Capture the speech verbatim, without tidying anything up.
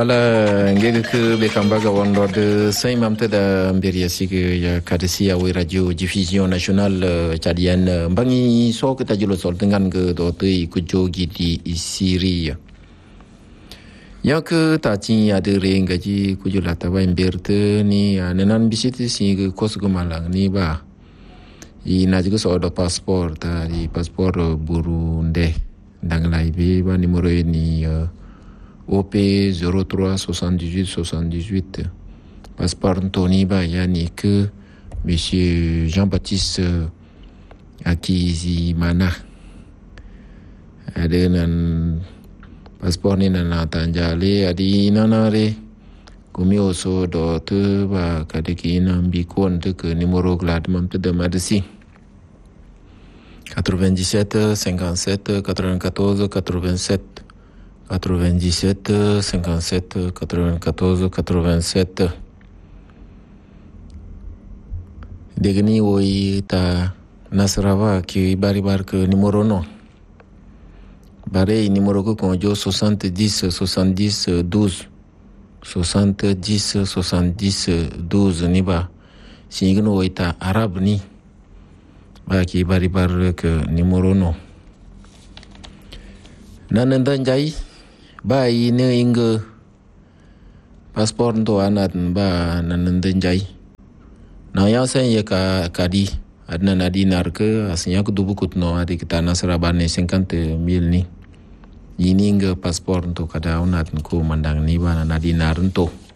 Voilà, ngega ke be kambaga wondo de say mamte da mbiri asige ya kadisi ya we radio diffusion nationale chadienne mbangi so ke tajulo sol dengan ke do te ku jogi di Syria. Ya ke ta tin ya de renga ji ku jula ta ba mberte ni nenan bisiti si ke kosgo malang ni ba. I na jigo so do passport ta di passport Burundi dang lai be ba numero ni O P zéro trois soixante-dix-huit soixante-dix-huit. Passeport Toniba yani que Monsieur Jean-Baptiste Akizimana. Ada nan passeport ni nan tanjale adi nanare kumi oso do te ba kadeki nan bikon te ke numéro glad mam te de madesi quatre-vingt-dix-sept cinquante-sept quatre-vingt-quatorze quatre-vingt-sept quatre-vingt-dix-sept cinquante-sept quatre-vingt-quatorze quatre-vingt-sept. Degni woi ta nasrava ki bari bar ke numero no. Bare numero ko konjo soixante-dix soixante-dix douze soixante-dix soixante-dix douze ni ba. Singno woi ta arab ni. Ba ki bari bar ke numero no. Nanandan jai ba ini inge paspor to anat ba nanandan jai na ya sen ye ka kadi adna na dinar ke asnya ku dubu kutno adi kita nasra bane cinquante mille ni ini inge paspor to kada unat ku mandang ni ba na dinar to